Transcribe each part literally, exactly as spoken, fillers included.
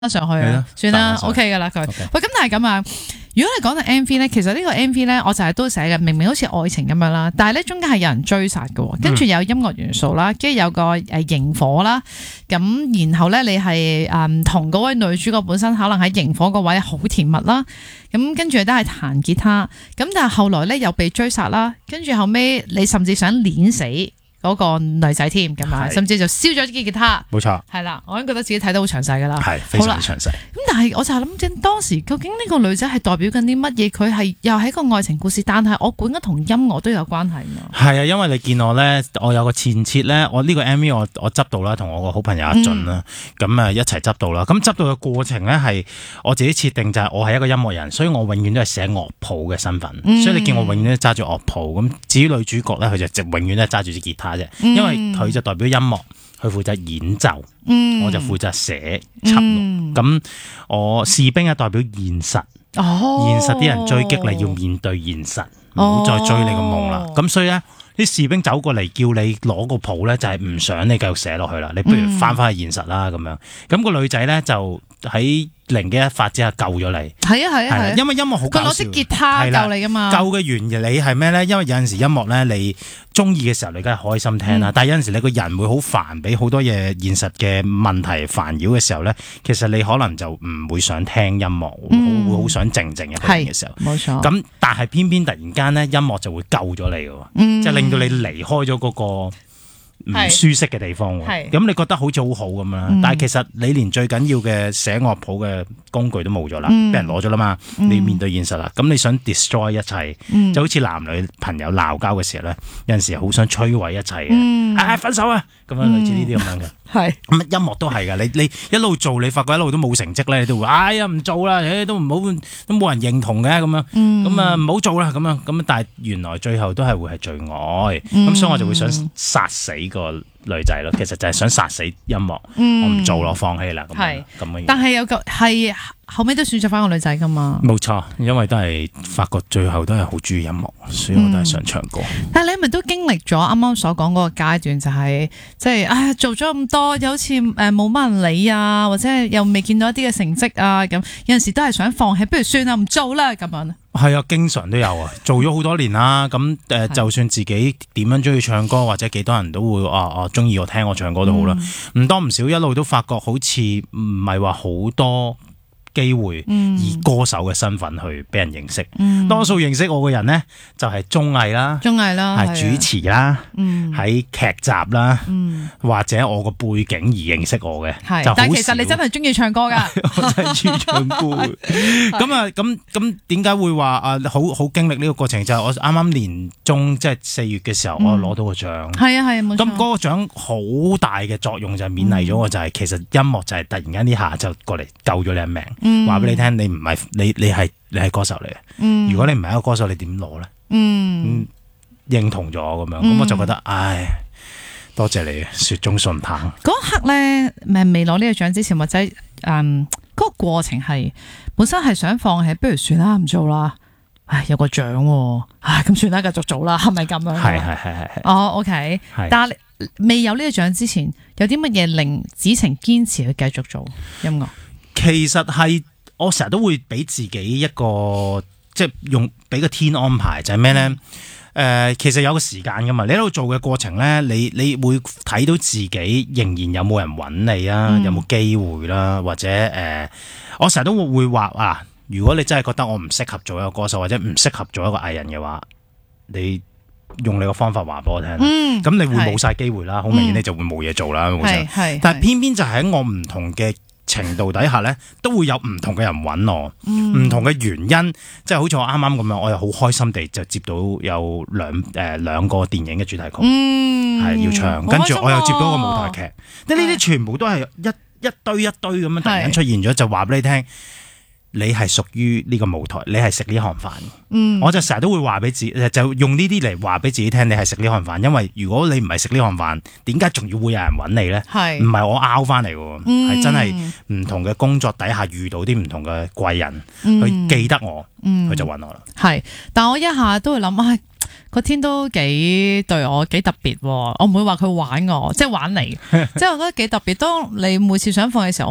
上去啊，算啦 ，OK 噶啦佢。喂，咁但係咁啊，如果你講到 M V 咧，其實呢個 M V 咧，我就係都寫嘅，明明好似愛情咁樣啦，但係咧中間係有人追殺嘅，跟住有音樂元素啦，跟住有個誒螢火啦，咁然後咧你係誒同嗰位女主角本身可能喺螢火個位好甜蜜啦，咁跟住都係彈吉他，咁但係後來咧又被追殺啦，跟住後尾你甚至想碾死嗰個女仔添咁啊，甚至就燒咗支吉他。 冇錯， 係啦，我已經覺得自己睇得好詳細噶啦， 係非常之詳細。咁但係我就係諗緊當時究竟呢個女仔係代表緊啲乜嘢？佢係又係一個愛情故事，但係我估應該同音樂都有關係嘛。 係啊，因為你見我咧，我有個前設咧，我呢個 M V 我我執到啦，同我個好朋友阿俊啦，咁啊、嗯、一齊執到啦。咁執到嘅過程咧係我自己設定就係我係一個音樂人，所以我永遠都係寫樂譜嘅身份，嗯、所以你見我永遠都揸住樂譜。咁至於女主角咧，佢就直永遠都係揸住支吉他啫，嗯、因為佢就代表音樂，佢負責演奏，嗯、我就負責寫輯錄。咁、嗯、我士兵係代表現實，哦、現實啲人追擊你要面對現實，唔好、哦、再追你個夢啦。咁所以咧，啲士兵走過嚟叫你攞個譜咧，就係唔想你繼續寫落去啦。你不如翻返去現實啦咁樣。咁、個女仔咧就喺靈機一發之下救咗你，係啊係啊係，因為音樂好搞笑，佢攞支吉他救你噶嘛。救嘅原理係咩咧？因為有陣時音樂咧，你中意嘅時候你梗係開心聽啦，嗯、但係有陣時你個人會好煩，俾好多嘢現實嘅問題煩擾嘅時候咧，其實你可能就唔會想聽音樂，嗯、會好想靜靜一個人嘅時候。冇錯。咁但係偏偏突然間咧，音樂就會救咗你嘅，嗯、即係令到你離開咗嗰個唔舒適嘅地方喎，咁你覺得好似好好咁啦，嗯、但係其實你連最緊要嘅寫樂譜嘅工具都冇咗啦，俾、嗯、人攞咗啦嘛，嗯、你面對現實啦，咁你想 destroy 一切，嗯、就好似男女朋友鬧交嘅時候咧，有陣時好想摧毀一切嘅，嗯、啊分手啊，咁樣類似呢啲咁樣嘅。係咁音樂都係噶，你你一路做，你發覺一路都冇成績咧，你都會哎呀唔做啦，誒都唔好，都冇人認同嘅咁樣，咁啊唔好做啦咁樣，咁但係原來最後都係會係最愛，咁、嗯、所以我就會想殺死個女仔咯，其實就係想殺死音樂，嗯、我唔做咯，放棄啦咁樣咁嘅。但係有個係後尾都選擇翻個女仔噶嘛？冇錯，因為都係發覺最後都係好中意音樂，所以我都係想唱歌。嗯、但係你係咪都經歷咗啱啱所講嗰個階段，就係即係唉做咗咁多，又好似誒冇乜人理啊，或者又未見到一啲嘅成績啊，咁有陣時都係想放棄，不如算啦，唔做啦咁樣。係啊，經常都有啊，做咗好多年啦。咁誒、呃，就算自己點樣中意唱歌，或者幾多人都會啊啊中意我聽我唱歌都好啦。唔、嗯、多唔少，一路都發覺好似唔係話好多機會以歌手嘅身份去俾人認識，嗯、多數認識我嘅人呢，就係綜藝啦，綜藝啦，係主持啦，喺劇、嗯、集啦，嗯、或者我個背景而認識我嘅，是就但係其實你真係中意唱歌噶，我真係中意唱歌。咁啊，咁咁點解會話啊？好好經歷呢個過程就係、是、我啱啱年中即係四月嘅時候，嗯、我攞到個獎，係啊係啊，冇錯。咁嗰個獎好大嘅作用就係勉勵咗我，就係、是、其實音樂就係突然間呢下就過嚟救咗你一命。話俾、嗯、你聽，你唔係你你係你係歌手嚟嘅。嗯、如果你唔係一個歌手，你點攞咧？嗯，認同咗咁樣，咁、嗯、我就覺得，唉，多謝你，雪中送炭。嗰一刻咧，未攞呢個獎之前，或者誒，嗯，嗰、嗰個過程係本身係想放棄，不如算啦，唔做啦。唉，有個獎，唉，咁算啦，繼續做啦，係咪咁樣？係係係係。哦，OK，係但係未有呢個獎之前，有啲乜嘢令子晴堅持去繼續做音樂？其實係我成日都會俾自己一個即係用俾個天安排，就係咩咧？誒、呃，其實有個時間噶嘛，你喺度做嘅過程咧，你你會睇到自己仍然有冇人揾你啊？嗯、有冇機會啦？或者誒、呃，我成日都會話啊，如果你真係覺得我唔適合做一個歌手，或者唔適合做一個藝人嘅話，你用你個方法話俾我聽。嗯，咁你會冇晒機會啦，好明顯你就會冇嘢做啦。係係、嗯，但係偏偏就喺我唔同嘅程度底下咧，都會有唔同嘅人揾我，唔、嗯、同嘅原因，即係好似我啱啱咁樣，我又好開心地就接到有兩誒兩個電影嘅主題曲，係、嗯、要唱，跟住我又接到一個舞台劇，即係呢啲全部都係一一堆一堆咁樣突然間出現咗，就話俾你聽。你係屬於呢個舞台，你係食呢行飯。嗯，我就成日都會話俾自己，就用呢啲嚟話俾自己聽，你係食呢行飯。因為如果你唔係食呢行飯，點解仲要會有人揾你咧？係唔係我拗翻嚟嘅？係、嗯、真係唔同嘅工作底下遇到啲唔同嘅貴人，嗯、去記得我，佢、嗯、就揾我啦。係，但我一下都會諗，唉，個天都幾對我幾特別。我唔會話佢玩我，即係玩你，即係我覺得幾特別。當你每次想放嘅時候，我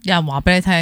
有人話俾你聽。